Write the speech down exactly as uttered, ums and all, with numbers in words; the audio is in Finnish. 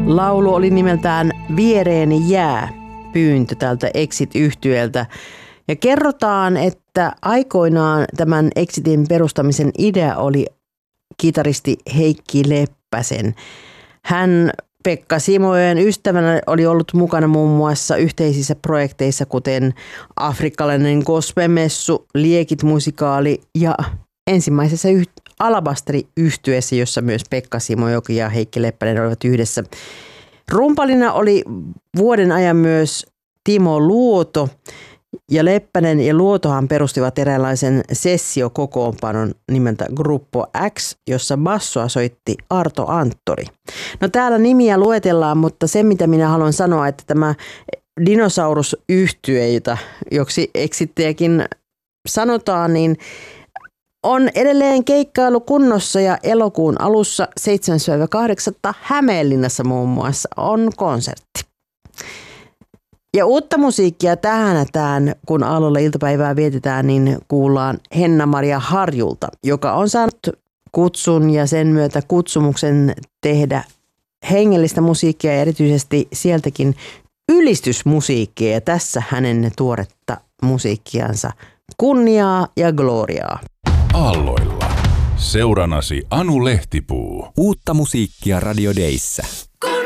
Laulu oli nimeltään Viereeni jää, pyyntö tältä Exit-yhtyeeltä. Ja kerrotaan, että aikoinaan tämän Exitin perustamisen idea oli kitaristi Heikki Leppäsen. Hän Pekka Simojoen ystävänä oli ollut mukana muun muassa yhteisissä projekteissa, kuten Afrikkalainen gospelmessu, Liekit-musikaali ja ensimmäisessä yht- Alabasteri-yhtyeessä, jossa myös Pekka Simojoki ja Heikki Leppänen olivat yhdessä. Rumpalina oli vuoden ajan myös Timo Luoto, ja Leppänen ja Luotohan perustivat eräänlaisen sessiokokoonpanon nimeltä Gruppo X, jossa bassoa soitti Arto Anttori. No täällä nimiä luetellaan, mutta se mitä minä haluan sanoa, että tämä Dinosaurus-yhtye, jota joksi Exittiäkin sanotaan, niin on edelleen keikkailu kunnossa ja elokuun alussa seitsemäs kahdeksas Hämeenlinnassa muun muassa on konsertti. Ja uutta musiikkia tähän, kun Aallolla iltapäivää vietetään, niin kuullaan Henna-Maria Harjulta, joka on saanut kutsun ja sen myötä kutsumuksen tehdä hengellistä musiikkia ja erityisesti sieltäkin ylistysmusiikkia. Ja tässä hänen tuoretta musiikkiansa kunniaa ja gloriaa. Aalloilla. Seuranasi Anu Lehtipuu. Uutta musiikkia Radio Dayssä.